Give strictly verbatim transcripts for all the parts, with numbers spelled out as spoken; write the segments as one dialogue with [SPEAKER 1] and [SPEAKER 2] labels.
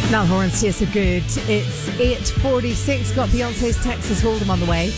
[SPEAKER 1] Niall Horan's Taste So Good. It's eight forty-six. Got Beyonce's Texas Hold'em on the way.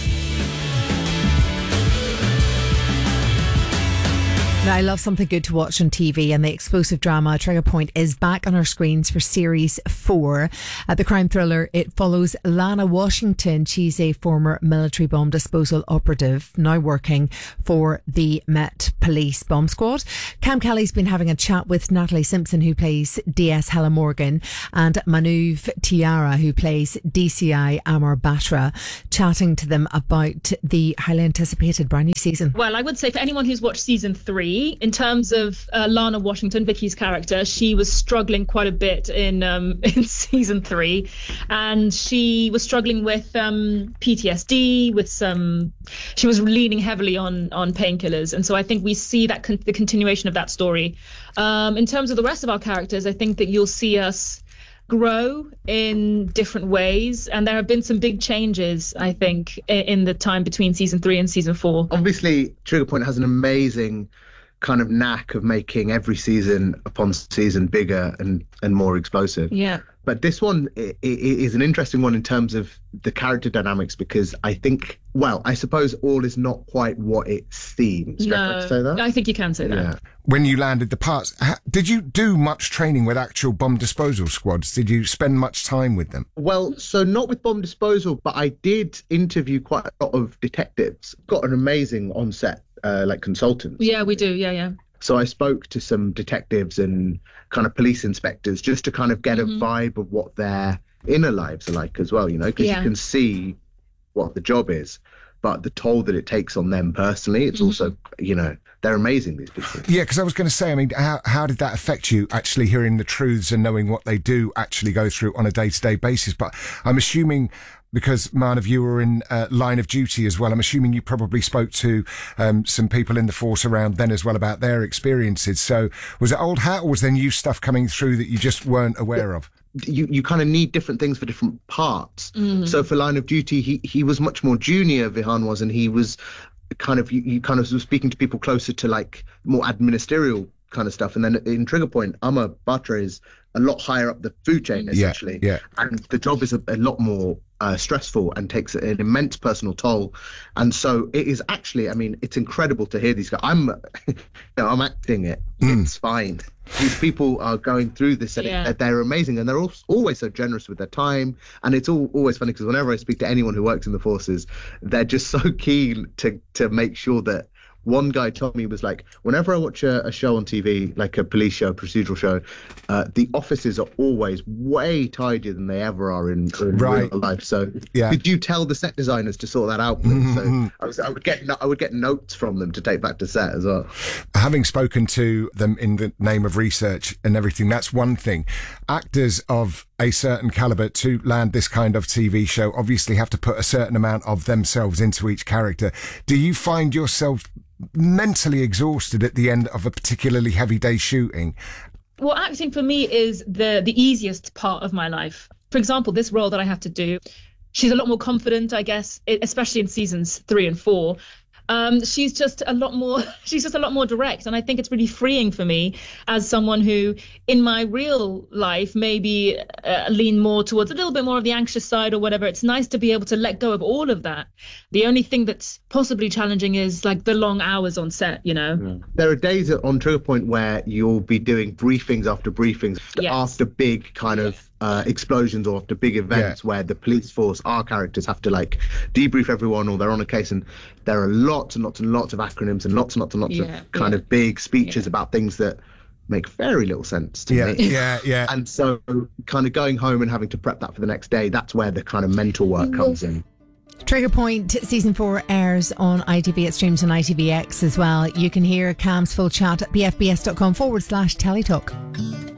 [SPEAKER 1] Now, I love something good to watch on T V, and the explosive drama Trigger Point is back on our screens for series four. Uh, the crime thriller, it follows Lana Washington. She's a former military bomb disposal operative, now working for the Met Police Bomb Squad. Cam Kelly's been having a chat with Natalie Simpson, who plays D S Helen Morgan, and Manuv Tiara, who plays D C I Amar Batra, chatting to them about the highly anticipated brand new season.
[SPEAKER 2] Well, I would say for anyone who's watched season three, in terms of uh, Lana Washington, Vicky's character, she was struggling quite a bit in um, in season three, and she was struggling with um, P T S D, with some. She was leaning heavily on on painkillers, and so I think we see that con- the continuation of that story. Um, in terms of the rest of our characters, I think that you'll see us grow in different ways, and there have been some big changes, I think, in the time between season three and season four.
[SPEAKER 3] Obviously, Trigger Point has an amazing kind of knack of making every season upon season bigger and and more explosive.
[SPEAKER 2] Yeah.
[SPEAKER 3] But this one i- i- is an interesting one in terms of the character dynamics, because I think, well, I suppose all is not quite what it seems.
[SPEAKER 2] No,
[SPEAKER 3] Can I say that?
[SPEAKER 2] I think you can say that.
[SPEAKER 3] Yeah.
[SPEAKER 4] When you landed the parts, ha- did you do much training with actual bomb disposal squads? Did you spend much time with them?
[SPEAKER 3] Well, so not with bomb disposal, but I did interview quite a lot of detectives. Got an amazing on-set uh, like consultants.
[SPEAKER 2] Yeah, we do. Yeah, yeah.
[SPEAKER 3] So I spoke to some detectives and kind of police inspectors just to kind of get
[SPEAKER 2] Mm-hmm.
[SPEAKER 3] a vibe of what their inner lives are like as well, you know, because
[SPEAKER 2] Yeah.
[SPEAKER 3] you can see what the job is, but the toll that it takes on them personally, it's
[SPEAKER 2] Mm-hmm.
[SPEAKER 3] also, you know, they're amazing, these people.
[SPEAKER 4] Yeah, because I was going to say, I mean, how, how did that affect you actually hearing the truths and knowing what they do actually go through on a day-to-day basis? But I'm assuming, because Manav, you were in uh, line of duty as well, I'm assuming you probably spoke to um, some people in the force around then as well about their experiences. So was it old hat, or was there new stuff coming through that you just weren't aware of?
[SPEAKER 3] You you kind of need different things for different parts. So for line of duty, he he was much more junior, Vihan was, and he was kind of, you, you kind of was speaking to people closer to like more administerial kind of stuff. And then in Trigger Point, Amar Batra is a lot higher up the food chain, essentially.
[SPEAKER 4] Yeah, yeah.
[SPEAKER 3] And the job is a, a lot more uh, stressful and takes an immense personal toll. And so it is actually, I mean, it's incredible to hear these guys. I'm, you know, I'm acting it.
[SPEAKER 4] Mm.
[SPEAKER 3] It's fine. These people are going through this, and
[SPEAKER 2] Yeah.
[SPEAKER 3] it, they're amazing, and they're al- always so generous with their time. And it's all always funny, because whenever I speak to anyone who works in the forces, they're just so keen to to make sure that. One guy told me, was like, whenever I watch a, a show on T V, like a police show, procedural show, uh, the offices are always way tidier than they ever are in, in
[SPEAKER 4] Right.
[SPEAKER 3] real life. So
[SPEAKER 4] Yeah.
[SPEAKER 3] did you tell the set designers to sort that out, please? So I, was, I would get no- I would get notes from them to take back to set as well.
[SPEAKER 4] Having spoken to them in the name of research and everything, that's one thing. Actors of a certain caliber to land this kind of T V show obviously have to put a certain amount of themselves into each character. Do you find yourself mentally exhausted at the end of a particularly heavy day shooting?
[SPEAKER 2] Well, acting for me is the the easiest part of my life. For example, this role that I have to do, she's a lot more confident, I guess, e- especially in seasons three and four. Um, she's just a lot more, she's just a lot more direct. And I think it's really freeing for me as someone who in my real life maybe uh, lean more towards a little bit more of the anxious side or whatever. It's nice to be able to let go of all of that. The only thing that's possibly challenging is like the long hours on set, you know?
[SPEAKER 3] There are days on Trigger Point where you'll be doing briefings after briefings
[SPEAKER 2] Yes.
[SPEAKER 3] after big kind of uh, explosions or after big events,
[SPEAKER 4] Yeah.
[SPEAKER 3] where the police force, our characters, have to like debrief everyone, or they're on a case, and there are lots and lots and lots of acronyms and lots and lots and lots
[SPEAKER 2] Yeah,
[SPEAKER 3] of kind
[SPEAKER 2] yeah.
[SPEAKER 3] of big speeches about things that make very little sense to
[SPEAKER 4] Yeah,
[SPEAKER 3] me.
[SPEAKER 4] yeah, yeah.
[SPEAKER 3] And so kind of going home and having to prep that for the next day, that's where the kind of mental work comes in.
[SPEAKER 1] Trigger Point season four airs on I T V. It streams on I T V X as well. You can hear Cam's full chat at bfbs.com forward slash teletalk.